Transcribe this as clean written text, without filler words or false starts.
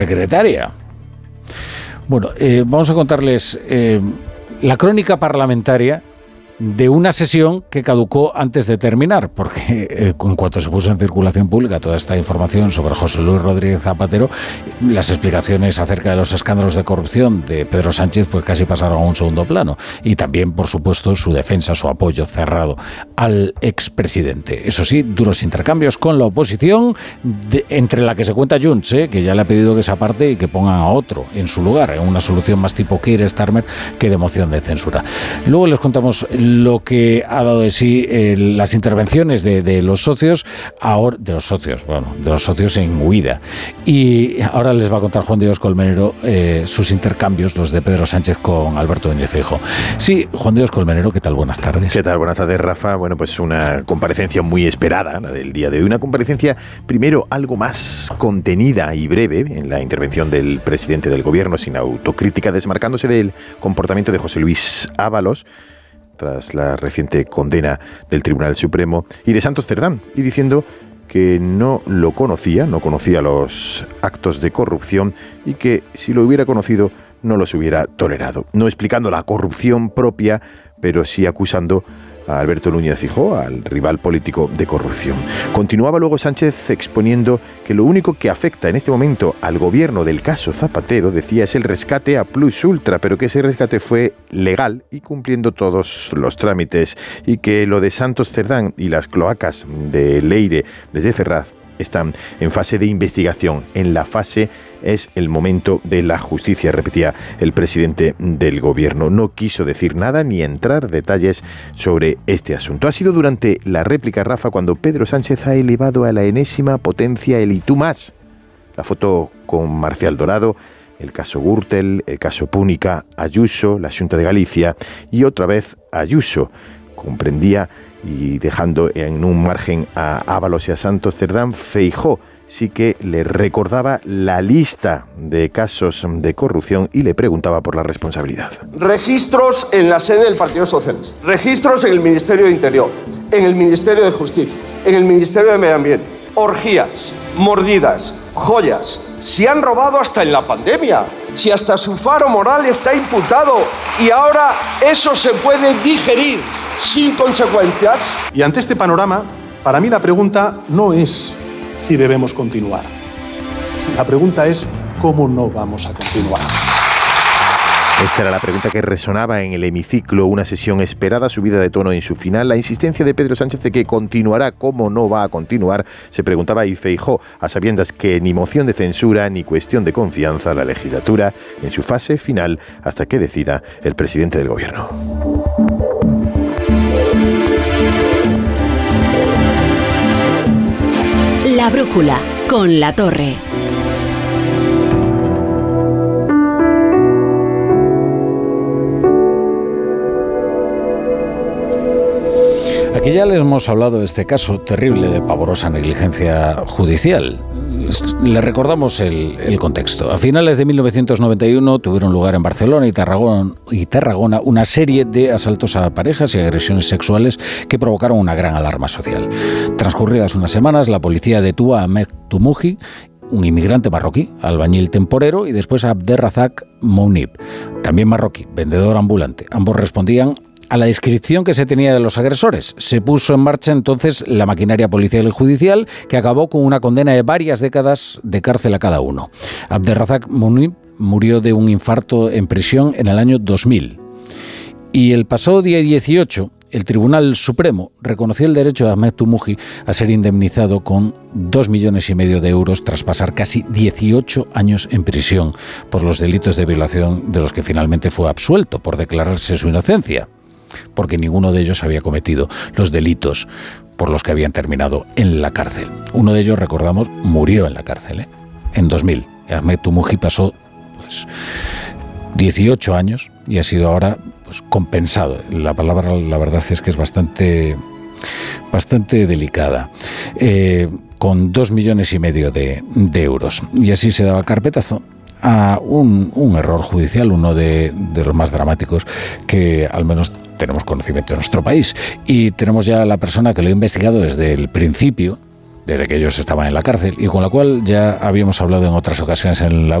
secretaria. Bueno, vamos a contarles la crónica parlamentaria de una sesión que caducó antes de terminar, porque en cuanto se puso en circulación pública toda esta información sobre José Luis Rodríguez Zapatero, las explicaciones acerca de los escándalos de corrupción de Pedro Sánchez pues casi pasaron a un segundo plano, y también, por supuesto, su defensa, su apoyo cerrado al expresidente. Eso sí, duros intercambios con la oposición, entre la que se cuenta Junts, que ya le ha pedido que se aparte y que pongan a otro en su lugar, en una solución más tipo Keir Starmer que de moción de censura. Luego les contamos lo que ha dado de sí las intervenciones de los socios, de los socios en huida. Y ahora les va a contar Juan Diego Colmenero sus intercambios, los de Pedro Sánchez con Alberto Núñez Feijóo. Sí, Juan Diego Colmenero, ¿qué tal? Buenas tardes. ¿Qué tal? Buenas tardes, Rafa. Bueno, pues una comparecencia muy esperada, la del día de hoy. Una comparecencia, primero, algo más contenida y breve en la intervención del presidente del gobierno, sin autocrítica, desmarcándose del comportamiento de José Luis Ábalos, tras la reciente condena del Tribunal Supremo, y de Santos Cerdán, y diciendo que no conocía los actos de corrupción y que si lo hubiera conocido no los hubiera tolerado. No explicando la corrupción propia, pero sí acusando a Alberto Núñez Feijóo, al rival político, de corrupción. Continuaba luego Sánchez exponiendo que lo único que afecta en este momento al gobierno del caso Zapatero, decía, es el rescate a Plus Ultra, pero que ese rescate fue legal y cumpliendo todos los trámites, y que lo de Santos Cerdán y las cloacas de Leire desde Ferraz están en fase de investigación. En la fase es el momento de la justicia, repetía el presidente del gobierno. No quiso decir nada ni entrar detalles sobre este asunto. Ha sido durante la réplica, Rafa, cuando Pedro Sánchez ha elevado a la enésima potencia el "y tú más". La foto con Marcial Dorado, el caso Gürtel, el caso Púnica, Ayuso, la Xunta de Galicia y otra vez Ayuso. Comprendía, y dejando en un margen a Ábalos y a Santos Cerdán, Feijóo sí que le recordaba la lista de casos de corrupción y le preguntaba por la responsabilidad. Registros en la sede del Partido Socialista, registros en el Ministerio de Interior, en el Ministerio de Justicia, en el Ministerio de Medio Ambiente, orgías, mordidas, joyas. Se han robado hasta en la pandemia, si hasta su faro moral está imputado, y ahora eso se puede digerir sin consecuencias. Y ante este panorama, para mí la pregunta no es si debemos continuar. La pregunta es cómo no vamos a continuar. Esta era la pregunta que resonaba en el hemiciclo, una sesión esperada, subida de tono en su final. La insistencia de Pedro Sánchez de que continuará, cómo no va a continuar, se preguntaba, y Feijóo, a sabiendas que ni moción de censura ni cuestión de confianza, la legislatura en su fase final hasta que decida el presidente del gobierno. La brújula, con La Torre. Aquí ya les hemos hablado de este caso terrible de pavorosa negligencia judicial. Le recordamos el contexto. A finales de 1991 tuvieron lugar en Barcelona y Tarragona una serie de asaltos a parejas y agresiones sexuales que provocaron una gran alarma social. Transcurridas unas semanas, la policía detuvo a Ahmed Toumoujhi, un inmigrante marroquí, albañil temporero, y después a Abderrazak Mounib, también marroquí, vendedor ambulante. Ambos respondían a la descripción que se tenía de los agresores. Se puso en marcha entonces la maquinaria policial y judicial, que acabó con una condena de varias décadas de cárcel a cada uno. Abderrazak Mounib murió de un infarto en prisión en el año 2000. Y el pasado día 18, el Tribunal Supremo reconoció el derecho de Ahmed Toumoujhi a ser indemnizado con 2,5 millones de euros tras pasar casi 18 años en prisión por los delitos de violación de los que finalmente fue absuelto por declararse su inocencia, porque ninguno de ellos había cometido los delitos por los que habían terminado en la cárcel. Uno de ellos, recordamos, murió en la cárcel, en 2000. Ahmed Toumoujhi pasó 18 años y ha sido ahora compensado. La palabra, la verdad es que es bastante delicada, con 2,5 millones de euros. Y así se daba carpetazo a un error judicial, uno de los más dramáticos que al menos tenemos conocimiento en nuestro país. Y tenemos ya a la persona que lo ha investigado desde el principio, desde que ellos estaban en la cárcel y con la cual ya habíamos hablado en otras ocasiones en la